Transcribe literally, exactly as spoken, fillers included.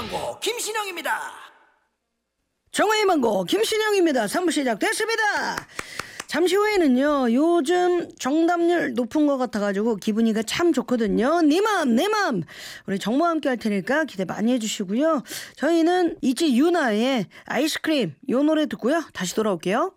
망고 김신영입니다. 정화의 망고 김신영입니다. 삼 부 시작됐습니다. 잠시 후에는요, 요즘 정답률 높은 것 같아가지고 기분이가 참 좋거든요. 네 맘, 내 맘. 우리 정모와 함께 할 테니까 기대 많이 해주시고요. 저희는 이지 유나의 아이스크림 요 노래 듣고요. 다시 돌아올게요.